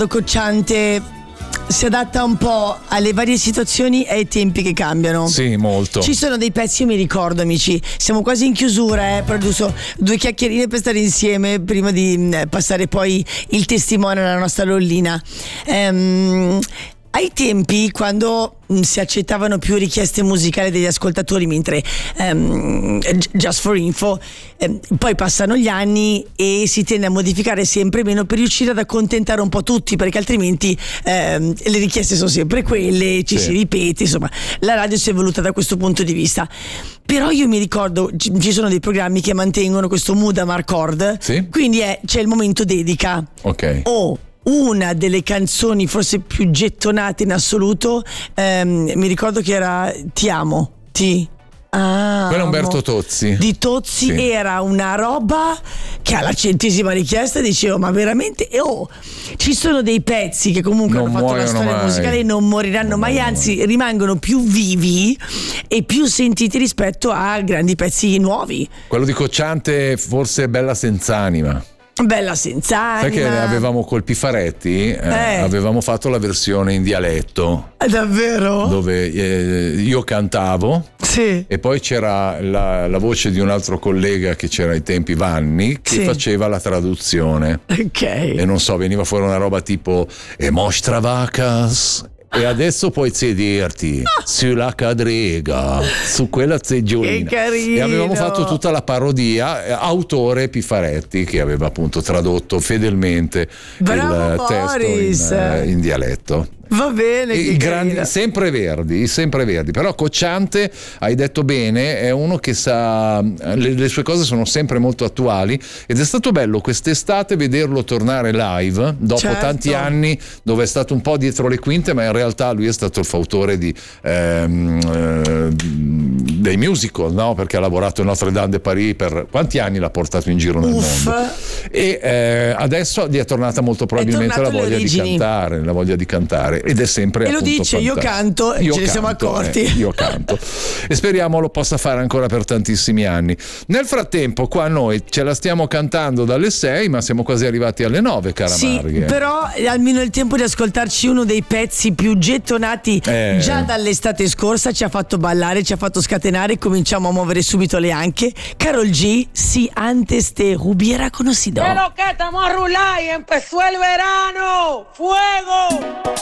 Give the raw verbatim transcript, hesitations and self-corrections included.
Cocciante si adatta un po' alle varie situazioni e ai tempi che cambiano. Sì, molto. Ci sono dei pezzi, io mi ricordo, amici, siamo quasi in chiusura, eh, produco due chiacchierine per stare insieme prima di mh, passare poi il testimone alla nostra Lollina. Ehm, ai tempi, quando mh, si accettavano più richieste musicali degli ascoltatori, mentre ehm, just for info, ehm, poi passano gli anni e si tende a modificare sempre meno per riuscire ad accontentare un po' tutti, perché altrimenti ehm, le richieste sono sempre quelle, ci sì. si ripete, insomma la radio si è evoluta da questo punto di vista. Però io mi ricordo, ci, ci sono dei programmi che mantengono questo mood a Marcord, sì. Quindi è, c'è il momento dedica. Ok. O una delle canzoni forse più gettonate in assoluto, ehm, mi ricordo che era Ti amo, ti amo. Quello è Umberto Tozzi. Di Tozzi, sì. Era una roba che alla centesima richiesta dicevo, ma veramente? E oh, ci sono dei pezzi che comunque non hanno fatto la storia mai. musicale e non moriranno non mai, anzi mai. Rimangono più vivi e più sentiti rispetto a grandi pezzi nuovi. Quello di Cocciante forse è Bella Senz'anima. Bella Senz'anima. Sai che avevamo col Pifaretti, eh, Eh. avevamo fatto la versione in dialetto. Davvero? Dove eh, io cantavo, sì. E poi c'era la, la voce di un altro collega che c'era ai tempi, Vanni, che sì. faceva la traduzione. Ok. E non so, veniva fuori una roba tipo E mostra vacas. E adesso puoi sederti sulla cadrega, su quella seggiolina. Che carino. E avevamo fatto tutta la parodia, eh, autore Pifaretti, che aveva appunto tradotto fedelmente Bravo il Boris. testo in, eh, in dialetto. Va bene, I grandi, sempre verdi, sempre verdi. Però Cocciante, hai detto bene, è uno che sa, le, le sue cose sono sempre molto attuali, ed è stato bello quest'estate vederlo tornare live dopo certo. tanti anni dove è stato un po' dietro le quinte, ma in realtà lui è stato il fautore di ehm, eh, dei musical, no? Perché ha lavorato in Notre Dame de Paris per quanti anni, l'ha portato in giro nel Uff. mondo, e eh, adesso gli è tornata molto probabilmente la voglia di cantare, la voglia di cantare. Ed è sempre e lo appunto dice fantastico. Io canto e io ce ne siamo canto, accorti. eh, io canto e speriamo lo possa fare ancora per tantissimi anni. Nel frattempo qua noi ce la stiamo cantando dalle sei, ma siamo quasi arrivati alle nove, cara sì, Marghe. però almeno il tempo di ascoltarci uno dei pezzi più gettonati eh. già dall'estate scorsa, ci ha fatto ballare, ci ha fatto scatenare, cominciamo a muovere subito le anche. Karol G, si antes te hubiera conocido. Pero que estamos a rular y empezó el verano. ¡Fuego!